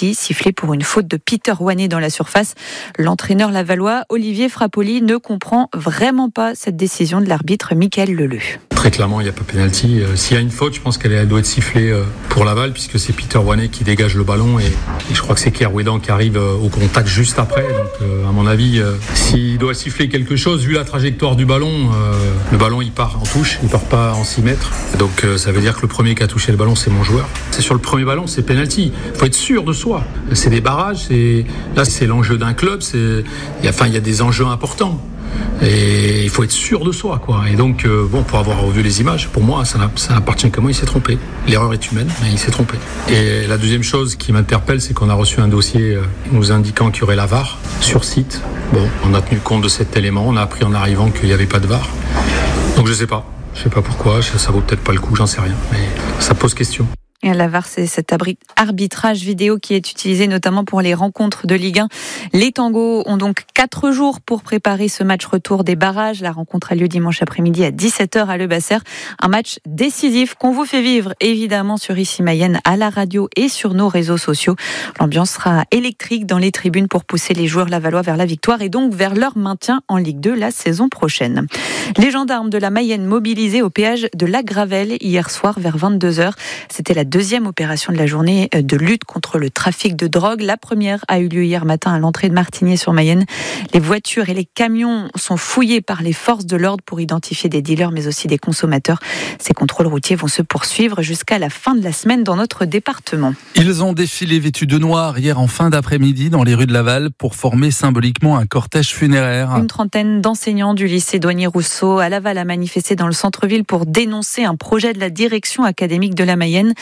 penalty sifflé pour une faute de Peter Wané dans la surface. L'entraîneur lavallois Olivier Frappoli ne comprend vraiment pas cette décision de l'arbitre Michael Leleu. Très clairement, il n'y a pas pénalty. S'il y a une faute, je pense qu'elle doit être sifflée pour Laval, puisque c'est Peter Wané qui dégage le ballon et je crois que c'est Kerwedan qui arrive au contact juste après. Donc, à mon avis, s'il doit siffler quelque chose, vu la trajectoire du ballon, le ballon il part en touche, il part pas en 6 mètres. Donc, ça veut dire que le premier qui a touché le ballon, c'est mon joueur. C'est sur le premier ballon, c'est pénalty. Il faut être sûr de soi. C'est des barrages. Là, c'est l'enjeu d'un club. Il y a des enjeux importants. Et il faut être sûr de soi, quoi. Et donc, pour avoir revu les images, pour moi, ça n'appartient qu'à moi, il s'est trompé. L'erreur est humaine, mais il s'est trompé. Et la deuxième chose qui m'interpelle, c'est qu'on a reçu un dossier nous indiquant qu'il y aurait la VAR sur site. Bon, on a tenu compte de cet élément, on a appris en arrivant qu'il n'y avait pas de VAR. Donc je sais pas pourquoi, ça vaut peut-être pas le coup, j'en sais rien, mais ça pose question. Et la VAR, c'est cet arbitrage vidéo qui est utilisé notamment pour les rencontres de Ligue 1. Les Tangos ont donc 4 jours pour préparer ce match retour des barrages. La rencontre a lieu dimanche après-midi à 17h à Le Basser. Un match décisif qu'on vous fait vivre évidemment sur Ici Mayenne, à la radio et sur nos réseaux sociaux. L'ambiance sera électrique dans les tribunes pour pousser les joueurs lavallois vers la victoire et donc vers leur maintien en Ligue 2 la saison prochaine. Les gendarmes de la Mayenne mobilisés au péage de la Gravelle hier soir vers 22h. C'était la deuxième opération de la journée de lutte contre le trafic de drogue. La première a eu lieu hier matin à l'entrée de Martigny-sur-Mayenne. Les voitures et les camions sont fouillés par les forces de l'ordre pour identifier des dealers mais aussi des consommateurs. Ces contrôles routiers vont se poursuivre jusqu'à la fin de la semaine dans notre département. Ils ont défilé vêtus de noir hier en fin d'après-midi dans les rues de Laval pour former symboliquement un cortège funéraire. Une trentaine d'enseignants du lycée Douanier-Rousseau à Laval a manifesté dans le centre-ville pour dénoncer un projet de la direction académique de la Mayenne.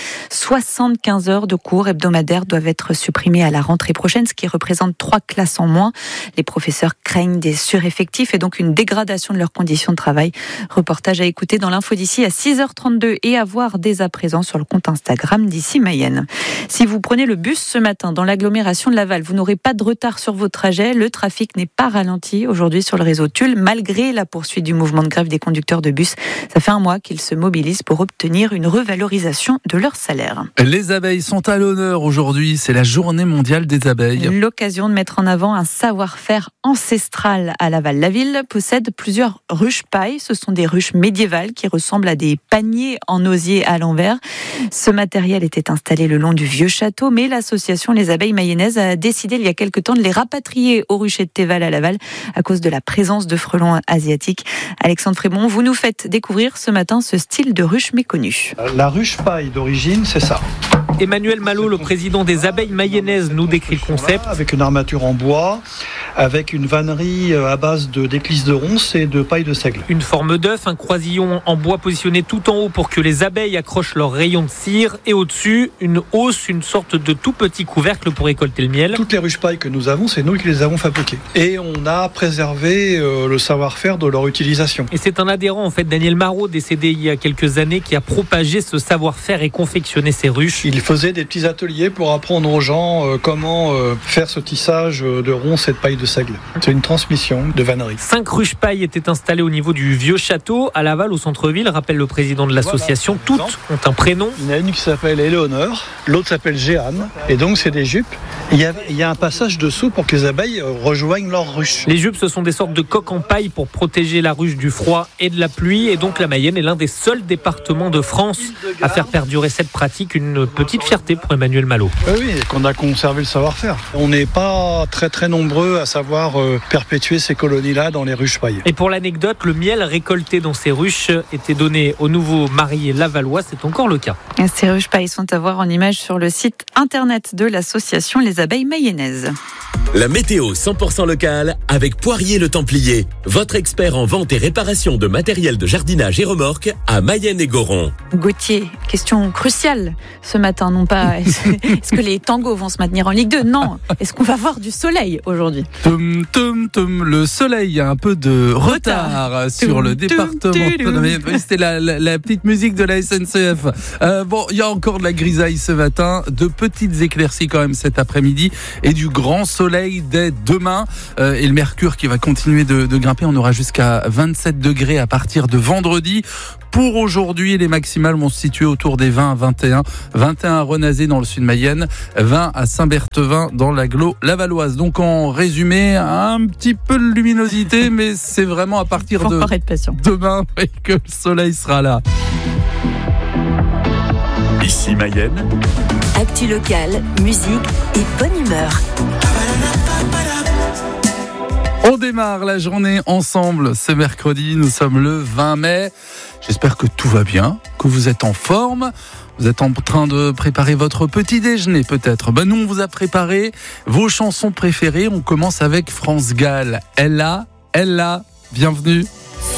75 heures de cours hebdomadaires doivent être supprimées à la rentrée prochaine, ce qui représente 3 classes en moins. Les professeurs craignent des sureffectifs et donc une dégradation de leurs conditions de travail. Reportage à écouter dans l'info d'ici à 6h32 et à voir dès à présent sur le compte Instagram d'Ici Mayenne. Si vous prenez le bus ce matin dans l'agglomération de Laval, vous n'aurez pas de retard sur vos trajets. Le trafic n'est pas ralenti aujourd'hui sur le réseau Tulle, malgré la poursuite du mouvement de grève des conducteurs de bus. Ça fait un mois qu'ils se mobilisent pour obtenir une revalorisation de leur salaire. Les abeilles sont à l'honneur aujourd'hui, c'est la journée mondiale des abeilles. L'occasion de mettre en avant un savoir-faire ancestral à Laval. La ville possède plusieurs ruches paille. Ce sont des ruches médiévales qui ressemblent à des paniers en osier à l'envers. Ce matériel était installé le long du vieux château, mais l'association Les Abeilles Mayennaises a décidé il y a quelque temps de les rapatrier au rucher de Théval à Laval à cause de la présence de frelons asiatiques. Alexandre Frébon, vous nous faites découvrir ce matin ce style de ruche méconnu. La ruche paille d'origine, c'est ça. Emmanuel Malot, le président des Abeilles Mayennaises, nous décrit le concept. Avec une armature en bois, avec une vannerie à base d'éclisses de ronces et de paille de seigle. Une forme d'œuf, un croisillon en bois positionné tout en haut pour que les abeilles accrochent leurs rayons de cire. Et au-dessus, une hausse, une sorte de tout petit couvercle pour récolter le miel. Toutes les ruches paille que nous avons, c'est nous qui les avons fabriquées. Et on a préservé le savoir-faire de leur utilisation. Et c'est un adhérent, en fait, Daniel Marot, décédé il y a quelques années, qui a propagé ce savoir-faire et confectionné ces ruches. Il faisait des petits ateliers pour apprendre aux gens comment faire ce tissage de ronces et de paille de seigle. C'est une transmission de vannerie. 5 ruches paille étaient installées au niveau du vieux château à Laval, au centre-ville, rappelle le président de l'association. Voilà, toutes ont un prénom. Il y en a une qui s'appelle Éléonore, l'autre s'appelle Jeanne, et donc c'est des jupes. Il y a un passage dessous pour que les abeilles rejoignent leur ruche. Les jupes, ce sont des sortes de coques en paille pour protéger la ruche du froid et de la pluie, et donc la Mayenne est l'un des seuls départements de France à faire perdurer cette pratique, une petite fierté pour Emmanuel Malot. Oui, qu'on a conservé le savoir-faire. On n'est pas très nombreux à savoir perpétuer ces colonies-là dans les ruches paille. Et pour l'anecdote, le miel récolté dans ces ruches était donné aux nouveaux mariés lavallois, c'est encore le cas. Ces ruches paille sont à voir en image sur le site internet de l'association Les Abeilles Mayennaises. La météo 100% locale avec Poirier le Templier, votre expert en vente et réparation de matériel de jardinage et remorques à Mayenne et Goron. Gauthier, question cruciale ce matin, non pas est-ce que les tangos vont se maintenir en Ligue 2 ? Non, est-ce qu'on va voir du soleil aujourd'hui ? Le soleil a un peu de retard sur le département. C'était la petite musique de la SNCF. Il y a encore de la grisaille ce matin, de petites éclaircies quand même cet après-midi et du grand soleil dès demain. Et le mercure qui va continuer de grimper. On aura jusqu'à 27 degrés à partir de vendredi. pour aujourd'hui. Les maximales vont se situer autour des 20 à 21. 21 à Renazé dans le sud Mayenne, 20 à Saint-Berthevin dans l'agglo lavalloise. Donc en résumé, un petit peu de luminosité, mais c'est vraiment à partir de demain que le soleil sera là. Ici Mayenne. Actu locale, musique et bonne humeur. On démarre la journée ensemble ce mercredi, nous sommes le 20 mai. J'espère que tout va bien, que vous êtes en forme. Vous êtes en train de préparer votre petit déjeuner peut-être. Nous on vous a préparé vos chansons préférées. On commence avec France Gall. Elle a, bienvenue.